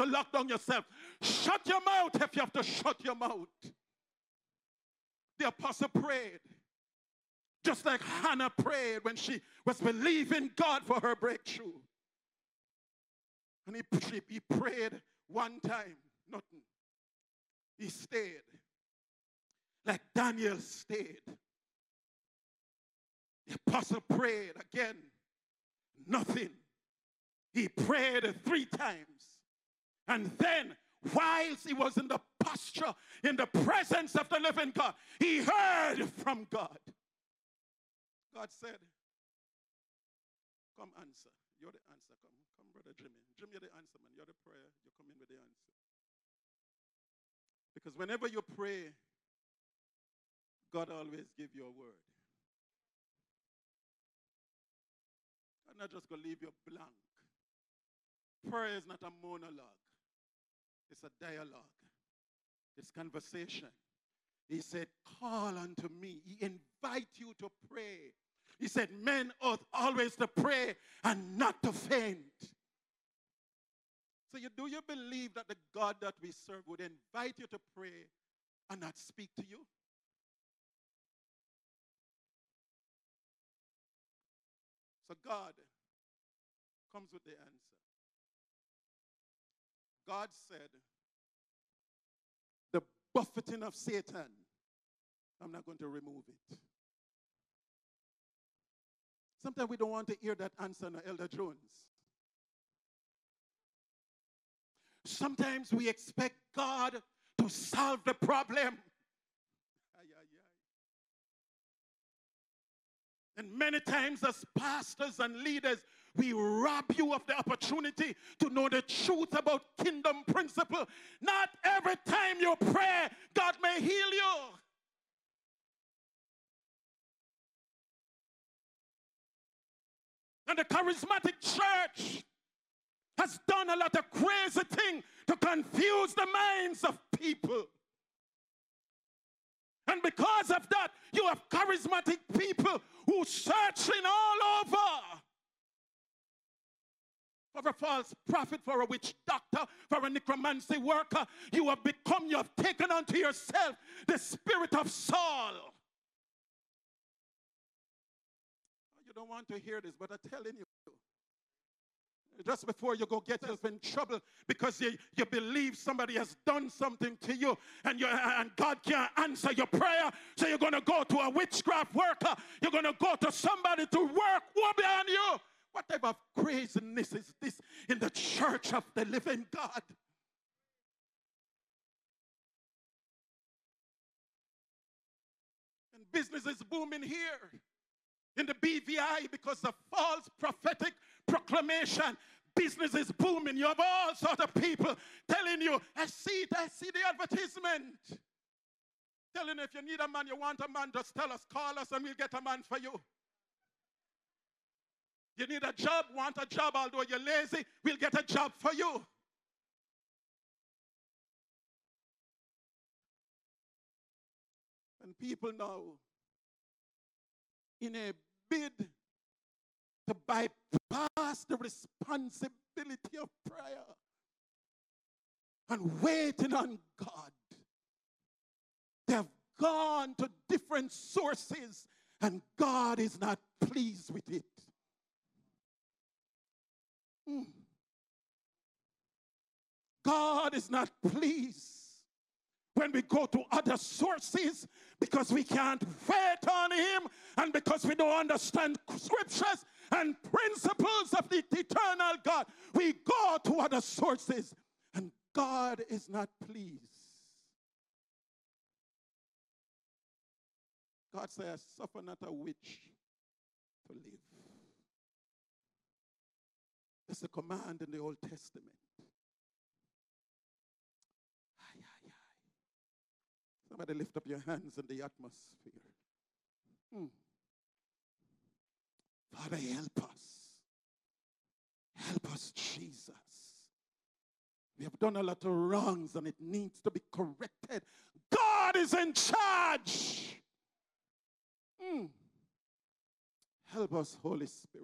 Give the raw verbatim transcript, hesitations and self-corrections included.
to lock down yourself. Shut your mouth if you have to shut your mouth. The apostle prayed, just like Hannah prayed when she was believing God for her breakthrough. And he, he prayed one time, nothing. He stayed, like Daniel stayed. The apostle prayed again, nothing. He prayed three times. And then, whilst he was in the posture, in the presence of the living God, he heard from God. God said, come answer. You're the answer. Come, come, Brother Jimmy. Jimmy, you're the answer, man. You're the prayer. You come in with the answer. Because whenever you pray, God always gives you a word. I'm not just going to leave you blank. Prayer is not a monologue. It's a dialogue. It's conversation. He said, call unto me. He invite you to pray. He said, men ought always to pray and not to faint. So you, do you believe that the God that we serve would invite you to pray and not speak to you? So God comes with the answer. God said, the buffeting of Satan, I'm not going to remove it. Sometimes we don't want to hear that answer, no, Elder Jones. Sometimes we expect God to solve the problem. And many times as pastors and leaders, we rob you of the opportunity to know the truth about kingdom principle. Not every time you pray, God may heal you. And the charismatic church has done a lot of crazy things to confuse the minds of people. And because of that, you have charismatic people who are searching all over for a false prophet, for a witch doctor, for a necromancy worker. You have become, you have taken unto yourself the spirit of Saul. You don't want to hear this, but I'm telling you, just before you go get yourself in trouble because you, you believe somebody has done something to you and, you and God can't answer your prayer, so you're going to go to a witchcraft worker, you're going to go to somebody to work behind you. What type of craziness is this in the church of the living God? And business is booming here in the B V I because of false prophetic proclamation. Business is booming. You have all sorts of people telling you, I see it, I see the advertisement. Telling you, if you need a man, you want a man, just tell us, call us, and we'll get a man for you. You need a job, want a job, although you're lazy, we'll get a job for you. And people now, in a bid to bypass the responsibility of prayer and waiting on God, they have gone to different sources and God is not pleased with it. Mm. God is not pleased when we go to other sources because we can't wait on him and because we don't understand scriptures and principles of the eternal God. We go to other sources and God is not pleased. God says, suffer not a witch to live. That's the command in the Old Testament. Ay, ay, ay. Somebody lift up your hands in the atmosphere. Hmm. Father, help us. Help us, Jesus. We have done a lot of wrongs and it needs to be corrected. God is in charge. Hmm. Help us, Holy Spirit.